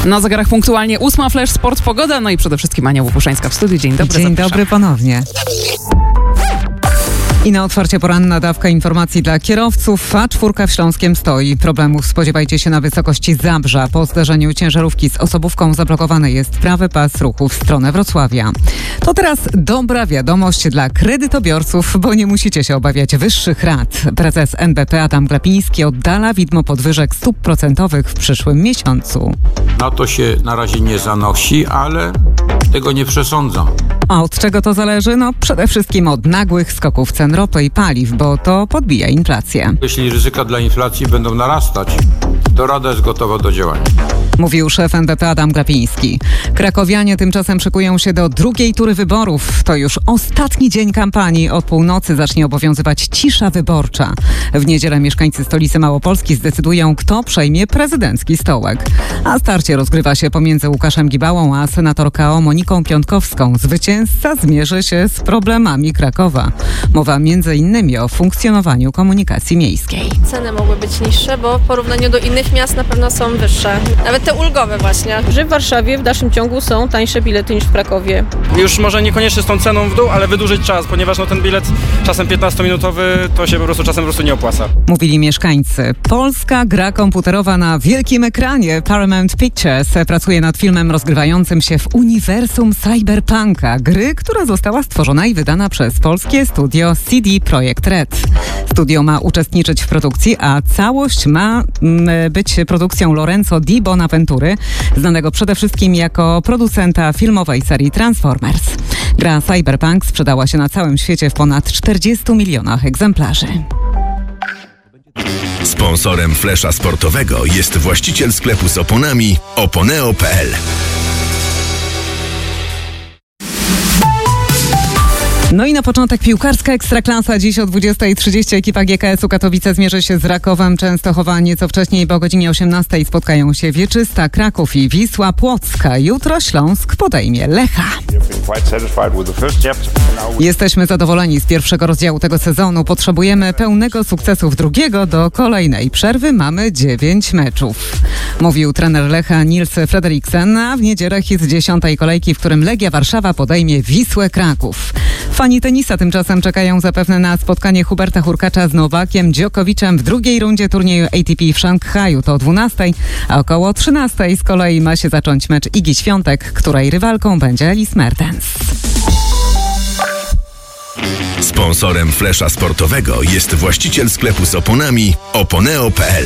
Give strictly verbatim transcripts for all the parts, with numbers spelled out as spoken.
Na zegarach punktualnie ósma, Flash Sport, pogoda, no i przede wszystkim Ania Łopuszańska w studiu. Dzień dobry, Dzień zapraszam. dobry ponownie. I na otwarcie poranna dawka informacji dla kierowców. A czwórka w Śląskiem stoi. Problemów spodziewajcie się na wysokości Zabrza. Po zdarzeniu ciężarówki z osobówką zablokowany jest prawy pas ruchu w stronę Wrocławia. To teraz dobra wiadomość dla kredytobiorców, bo nie musicie się obawiać wyższych rat. Prezes N B P Adam Glapiński oddala widmo podwyżek stóp procentowych w przyszłym miesiącu. Na to się na razie nie zanosi, ale tego nie przesądzam. A od czego to zależy? No przede wszystkim od nagłych skoków cen ropy i paliw, bo to podbija inflację. Jeśli ryzyka dla inflacji będą narastać, to Rada jest gotowa do działania. Mówił szef N B P Adam Glapiński. Krakowianie tymczasem szykują się do drugiej tury wyborów. To już ostatni dzień kampanii. Od północy zacznie obowiązywać cisza wyborcza. W niedzielę mieszkańcy stolicy Małopolski zdecydują, kto przejmie prezydencki stołek. A starcie rozgrywa się pomiędzy Łukaszem Gibałą a senator K O Moniką Piątkowską. Zwycięzca zmierzy się z problemami Krakowa. Mowa między innymi o funkcjonowaniu komunikacji miejskiej. Ceny mogły być niższe, bo w porównaniu do innych miast na pewno są wyższe. Nawet te ulgowe właśnie. Że w Warszawie w dalszym ciągu są tańsze bilety niż w Krakowie. Już może niekoniecznie z tą ceną w dół, ale wydłużyć czas, ponieważ no, ten bilet czasem piętnastominutowy to się po prostu czasem po prostu nie opłaca. Mówili mieszkańcy. Polska gra komputerowa na wielkim ekranie. Paramount Pictures pracuje nad filmem rozgrywającym się w uniwersum cyberpunka. Gry, która została stworzona i wydana przez polskie studio C D Projekt Red. Studio ma uczestniczyć w produkcji, a całość ma mm, być produkcją Lorenzo Di Bonaventury, znanego przede wszystkim jako producenta filmowej serii Transformers. Gra Cyberpunk sprzedała się na całym świecie w ponad czterdziestu milionach egzemplarzy. Sponsorem Flesza Sportowego jest właściciel sklepu z oponami oponeo kropka p l. No i na początek piłkarska Ekstraklasa. Dziś o dwudziestej trzydzieści ekipa G K S-u Katowice zmierzy się z Rakowem Częstochowa. Nieco wcześniej, bo o godzinie osiemnastej spotkają się Wieczysta, Kraków i Wisła Płocka. Jutro Śląsk podejmie Lecha. Jesteśmy zadowoleni z pierwszego rozdziału tego sezonu. Potrzebujemy pełnego sukcesu w drugiego. Do kolejnej przerwy mamy dziewięć meczów. Mówił trener Lecha Nils Frederiksen, a w niedzielę hit dziesiątej kolejki, w którym Legia Warszawa podejmie Wisłę Kraków. Fani tenisa tymczasem czekają zapewne na spotkanie Huberta Hurkacza z Nowakiem Djokoviczem w drugiej rundzie turnieju A T P w Szanghaju. To o dwunastej, a około trzynastej z kolei ma się zacząć mecz Igi Świątek, której rywalką będzie Alice Mertens. Sponsorem Flesza Sportowego jest właściciel sklepu z oponami oponeo kropka p l.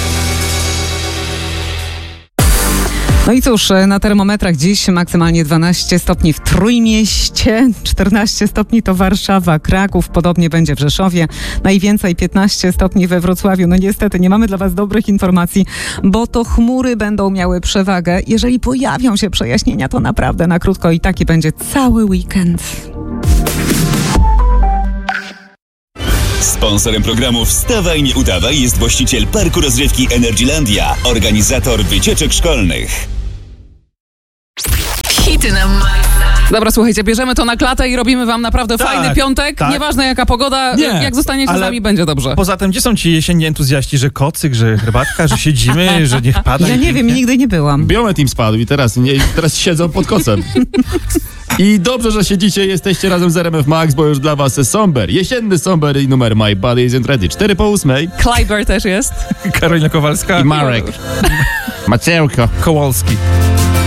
No i cóż, na termometrach dziś maksymalnie dwanaście stopni w Trójmieście, czternaście stopni to Warszawa, Kraków, podobnie będzie w Rzeszowie, najwięcej piętnaście stopni we Wrocławiu. No niestety nie mamy dla Was dobrych informacji, bo to chmury będą miały przewagę. Jeżeli pojawią się przejaśnienia, to naprawdę na krótko i taki będzie cały weekend. Sponsorem programu Wstawaj, nie udawaj jest właściciel parku rozrywki Energylandia, organizator wycieczek szkolnych. Hity nam. Dobra, słuchajcie, bierzemy to na klatę i robimy wam naprawdę tak, fajny piątek. Tak. Nieważne jaka pogoda, Nie, jak zostaniecie z nami, będzie dobrze. Poza tym, gdzie są ci jesienni entuzjaści, że kocyk, że herbatka, że siedzimy, że niech pada? Ja nie wiem, nigdy nie byłam. Biomet im spadł i teraz, nie, teraz siedzą pod kocem. I dobrze, że siedzicie, jesteście razem z R M F Max, bo już dla was Somber. Jesienny Somber i numer My Body Isn't Ready. cztery po ósmej. Kleiber też jest. Karolina Kowalska I Marek. Maciełko. Kołolski.